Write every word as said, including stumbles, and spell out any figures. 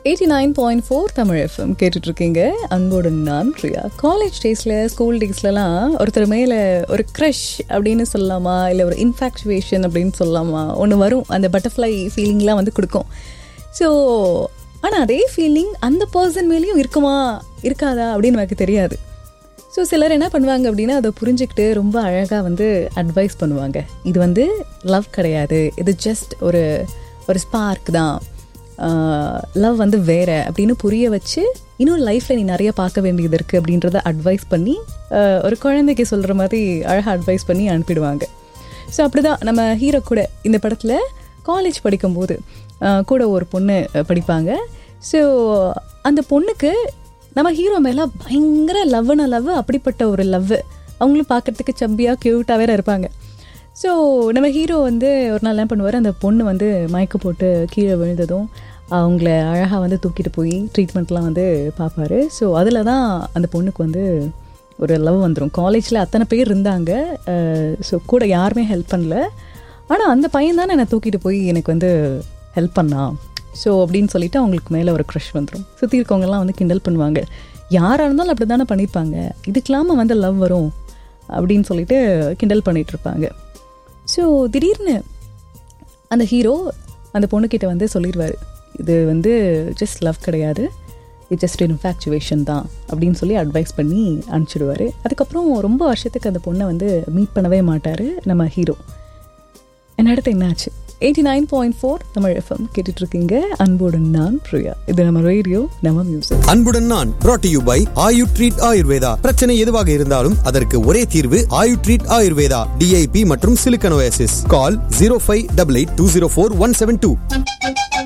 Eighty nine point four Tamil FM கேட்டுட்ருக்கீங்க. அன்போடு நான் பிரியா. காலேஜ் டேஸில் ஸ்கூல் டேஸ்லலாம் ஒருத்தர் மேலே ஒரு க்ரஷ் அப்படின்னு சொல்லலாமா, இல்லை ஒரு இன்ஃபேக்சுவேஷன் அப்படின்னு சொல்லலாமா, ஒன்று வரும். அந்த பட்டர்ஃப்ளை ஃபீலிங்லாம் வந்து கொடுக்கும். ஸோ ஆனால் அதே ஃபீலிங் அந்த பர்சன் மேலேயும் இருக்குமா இருக்காதா அப்படின்னு எனக்கு தெரியாது. ஸோ சிலர் என்ன பண்ணுவாங்க அப்படின்னா, அதை புரிஞ்சுக்கிட்டு ரொம்ப அழகாக வந்து அட்வைஸ் பண்ணுவாங்க. இது வந்து லவ் கிடையாது, இது ஜஸ்ட் ஒரு ஒரு ஸ்பார்க் தான், லவ் வந்து வேறு அப்படின்னு புரிய வச்சு இன்னும் லைஃப்பில் நீ நிறைய பார்க்க வேண்டியது இருக்குது அப்படின்றத அட்வைஸ் பண்ணி ஒரு குழந்தைக்கு சொல்கிற மாதிரி அழகாக அட்வைஸ் பண்ணி அனுப்பிடுவாங்க. ஸோ அப்படி தான் நம்ம ஹீரோ கூட இந்த படத்தில் காலேஜ் படிக்கும்போது கூட ஒரு பொண்ணு படிப்பாங்க. ஸோ அந்த பொண்ணுக்கு நம்ம ஹீரோ மேலே பயங்கர லவ்னா லவ், அப்படிப்பட்ட ஒரு லவ். அவங்களும் பார்க்குறதுக்கு சப்பியாக க்யூட்டாக வேறு இருப்பாங்க. ஸோ நம்ம ஹீரோ வந்து ஒரு நாள் என்ன பண்ணுவார், அந்த பொண்ணு வந்து மயக்க போட்டு கீழே விழுந்ததும் அவங்கள அழகாக வந்து தூக்கிட்டு போய் ட்ரீட்மெண்ட்லாம் வந்து பார்ப்பாரு. ஸோ அதில் தான் அந்த பொண்ணுக்கு வந்து ஒரு லவ் வந்துடும். காலேஜில் அத்தனை பேர் இருந்தாங்க, ஸோ கூட யாருமே ஹெல்ப் பண்ணல. ஆனால் அந்த பையன் தானே என்னை தூக்கிட்டு போய் எனக்கு வந்து ஹெல்ப் பண்ணான். ஸோ அப்படின்னு சொல்லிட்டு அவங்களுக்கு மேலே ஒரு க்ரஷ் வந்துடும். சுற்றி இருக்கவங்கெல்லாம் வந்து கிண்டல் பண்ணுவாங்க, யாராக இருந்தாலும் அப்படி தானே பண்ணியிருப்பாங்க, இதுக்கெல்லாமல் வந்து லவ் வரும் அப்படின்னு சொல்லிட்டு கிண்டல் பண்ணிகிட்ருப்பாங்க. ஸோ திடீர்னு அந்த ஹீரோ அந்த பொண்ணுக்கிட்ட வந்து சொல்லிடுவார், இது வந்து ஜஸ்ட் லவ் கிடையாது, இது ஜஸ்ட் இன்ஃபேக்சுவேஷன் தான் அப்படின்னு சொல்லி அட்வைஸ் பண்ணி அனுப்பிச்சிடுவார். அதுக்கப்புறம் ரொம்ப வருஷத்துக்கு அந்த பொண்ணை வந்து மீட் பண்ணவே மாட்டார் நம்ம ஹீரோ. என்ன அடுத்து என்ன ஆச்சு? Eighty nine point four Tamil FM கேட்டுட்ருக்கீங்க. அன்புடன் நான் பிரியா. இது நம்ம ரேடியோ, நம்ம மியூசிக். அன்புடன் நான் brought to you by Ayu treat Ayurveda. பிரச்சனை எதுவாக இருந்தாலும் அதற்கு ஒரே தீர்வு ஆயு ட்ரீட் ஆயுர்வேதா. டிஐபி மற்றும் சிலிக்கன் ஓஎஸ்எஸ். கால் zero five eight eight two zero four one seven two.